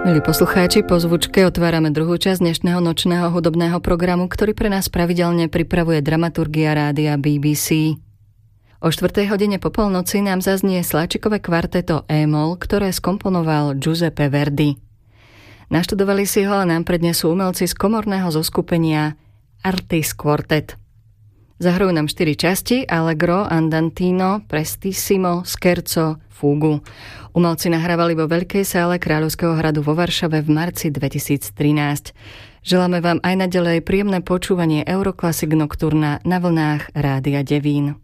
Milí poslucháči, po zvučke otvárame druhú časť dnešného nočného hudobného programu, ktorý pre nás pravidelne pripravuje dramaturgia rádia BBC. O 4. hodine po polnoci nám zaznie sláčikové kvarteto E-moll, ktoré skomponoval Giuseppe Verdi. Naštudovali si ho a nám prednesú umelci z komorného zoskupenia Artis Quartet. Zahrajú nám 4 časti: Allegro, Andantino, Prestissimo, Scherzo, Fugu. Umelci nahrávali vo Veľkej sále Kráľovského hradu vo Varšave v marci 2013. Želáme vám aj naďalej príjemné počúvanie Euroclassic Nocturna na vlnách Rádia Devín.